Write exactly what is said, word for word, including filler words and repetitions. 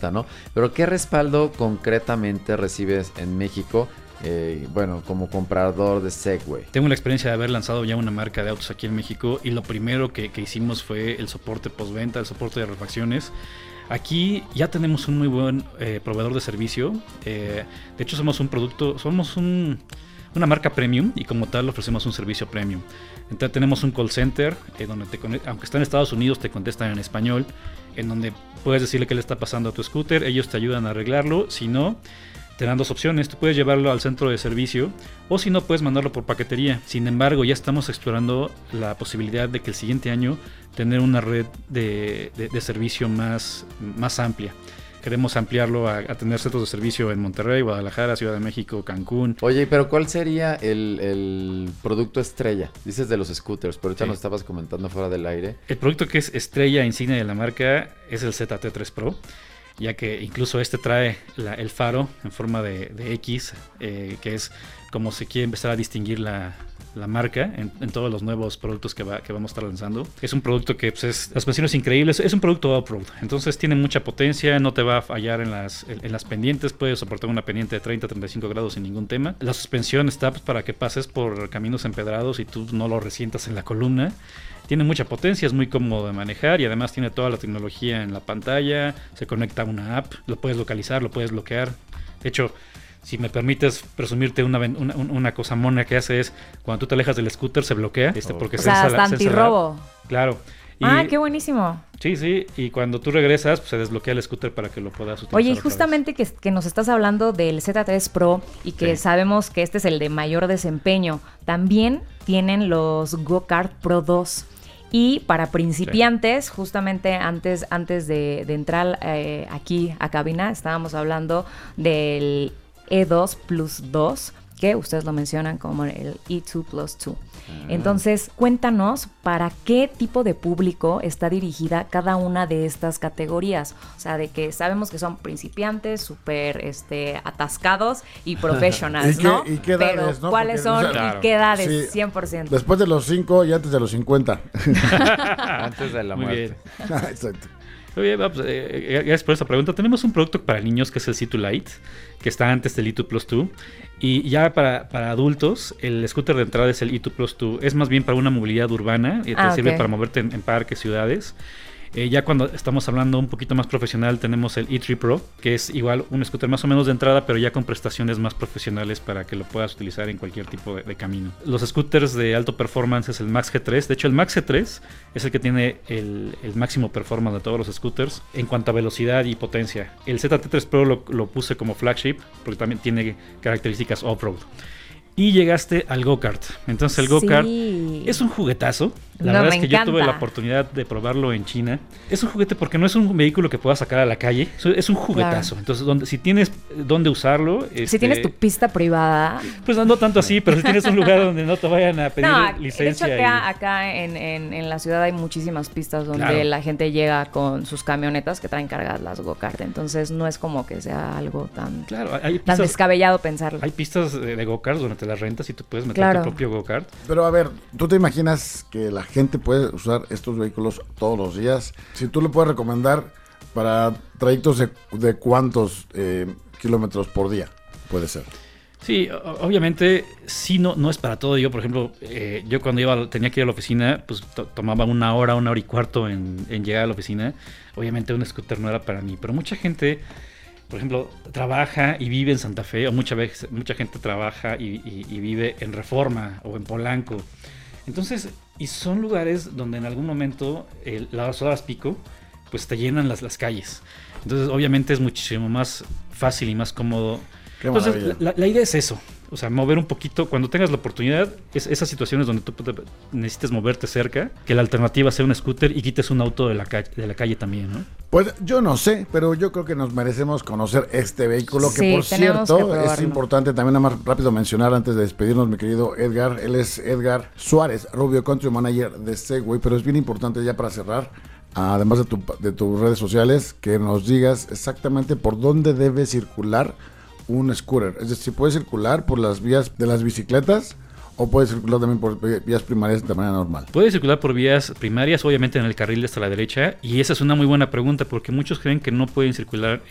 venta, ¿no? Pero ¿qué respaldo concretamente recibes en México? Eh, bueno, como comprador de Segway. Tengo la experiencia de haber lanzado ya una marca de autos aquí en México y lo primero que, que hicimos fue el soporte postventa, el soporte de refacciones. Aquí ya tenemos un muy buen eh, proveedor de servicio. Eh, de hecho, somos un producto, somos un, una marca premium y como tal ofrecemos un servicio premium. Entonces tenemos un call center eh, donde te, aunque está en Estados Unidos, te contestan en español, en donde puedes decirle qué le está pasando a tu scooter, ellos te ayudan a arreglarlo. Si no, te dan dos opciones, tú puedes llevarlo al centro de servicio o si no puedes mandarlo por paquetería. Sin embargo, ya estamos explorando la posibilidad de que el siguiente año tener una red de, de, de servicio más, más amplia. Queremos ampliarlo a, a tener centros de servicio en Monterrey, Guadalajara, Ciudad de México, Cancún. Oye, pero ¿cuál sería el, el producto estrella? Dices de los scooters, pero ahorita sí. Nos estabas comentando fuera del aire. El producto que es estrella insignia de la marca es el Z T tres Pro, ya que incluso este trae la, el faro en forma de, de X, eh, que es como se quiere empezar a distinguir la, la marca en, en todos los nuevos productos que, va, que vamos a estar lanzando. Es un producto que pues, es, la suspensión es increíble, es, es un producto off-road, entonces tiene mucha potencia, no te va a fallar en las, en, en las pendientes, puede soportar una pendiente de treinta a treinta y cinco grados sin ningún tema. La suspensión está pues, para que pases por caminos empedrados y tú no lo resientas en la columna. Tiene mucha potencia, es muy cómodo de manejar y además tiene toda la tecnología en la pantalla, se conecta a una app, lo puedes localizar, lo puedes bloquear. De hecho, si me permites presumirte una, una, una cosa mona que hace es, cuando tú te alejas del scooter se bloquea. Este, porque o se sea, ensala, hasta antirrobo. Claro. Y, ah, qué buenísimo. Sí, sí, y cuando tú regresas, pues se desbloquea el scooter para que lo puedas utilizar. Oye, y justamente que, que nos estás hablando del Z tres Pro y que sí. sabemos que este es el de mayor desempeño, también tienen los Go-Kart Pro dos. Y para principiantes, sí. justamente antes, antes de, de entrar eh, aquí a cabina, estábamos hablando del E dos Plus dos, que ustedes lo mencionan como el E dos Plus dos. Ah. Entonces, cuéntanos para qué tipo de público está dirigida cada una de estas categorías. O sea, de que sabemos que son principiantes, súper este, atascados y professionals, ¿Y qué, ¿no? ¿Y qué edades, Pero, ¿no? ¿cuáles Porque, son o sea, y qué edades? sí, cien por ciento. Después de los cinco y antes de los cincuenta. Antes de la Muy muerte. Exacto. Oye, pues, eh, gracias por esa pregunta. Tenemos un producto para niños que es el C dos Lite, que está antes del E dos Plus dos. Y ya para, para adultos, el scooter de entrada es el E dos Plus dos. Es más bien para una movilidad urbana y te ah, sirve okay. para moverte en, en parques, ciudades. Eh, ya cuando estamos hablando un poquito más profesional, tenemos el E tres Pro, que es igual un scooter más o menos de entrada, pero ya con prestaciones más profesionales para que lo puedas utilizar en cualquier tipo de, de camino. Los scooters de alto performance es el Max G tres. De hecho, el Max G tres es el que tiene el, el máximo performance de todos los scooters en cuanto a velocidad y potencia. El Z T tres Pro lo, lo puse como flagship porque también tiene características off-road. Y llegaste al go-kart. Entonces el go-kart sí. es un juguetazo. La no, verdad es que encanta. yo tuve la oportunidad de probarlo en China. Es un juguete porque no es un vehículo que puedas sacar a la calle. Es un juguetazo. Claro. Entonces, donde, si tienes dónde usarlo... Si este, tienes tu pista privada... Pues no tanto así, pero si tienes un lugar donde no te vayan a pedir no, licencia. De hecho, acá, y... acá en, en, en la ciudad hay muchísimas pistas donde claro. la gente llega con sus camionetas que traen cargadas las go-kart. Entonces, no es como que sea algo tan, claro, hay pistas, tan descabellado pensarlo. Hay pistas de, de go-kart donde te las rentas y tú puedes meter claro. tu propio go-kart. Pero a ver, ¿tú te imaginas que la gente puede usar estos vehículos todos los días? Si tú le puedes recomendar para trayectos de, de cuántos eh, kilómetros por día puede ser. Sí, obviamente sí, no, no es para todo. Yo, por ejemplo, eh, yo cuando iba, tenía que ir a la oficina, pues to- tomaba una hora, una hora y cuarto en, en llegar a la oficina. Obviamente un scooter no era para mí, pero mucha gente, por ejemplo, trabaja y vive en Santa Fe, o mucha, vez, mucha gente trabaja y, y, y vive en Reforma o en Polanco. Entonces, y son lugares donde en algún momento eh, las horas pico, pues te llenan las, las calles. Entonces, obviamente es muchísimo más fácil y más cómodo. Qué Entonces, la, la idea es eso. O sea, mover un poquito, cuando tengas la oportunidad, es esas situaciones donde tú necesites moverte cerca, que la alternativa sea un scooter y quites un auto de la, ca- de la calle también, ¿no? Pues yo no sé, pero yo creo que nos merecemos conocer este vehículo, sí, que por cierto que es importante también nada más rápido mencionar antes de despedirnos, mi querido Edgar. Él es Edgar Suárez, Rubio, Country Manager de Segway, pero es bien importante ya para cerrar, además de, tu, de tus redes sociales, que nos digas exactamente por dónde debe circular un scooter. Es decir, puede circular por las vías de las bicicletas o puede circular también por vías primarias de manera normal. Puede circular por vías primarias, obviamente en el carril de hasta la derecha, y esa es una muy buena pregunta porque muchos creen que no pueden circular